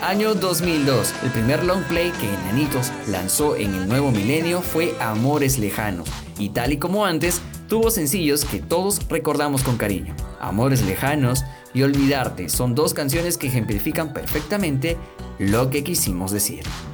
Año 2002. El primer long play que Enanitos lanzó en el nuevo milenio fue Amores Lejanos, y tal y como antes, tuvo sencillos que todos recordamos con cariño. Amores Lejanos y Olvidarte son dos canciones que ejemplifican perfectamente lo que quisimos decir.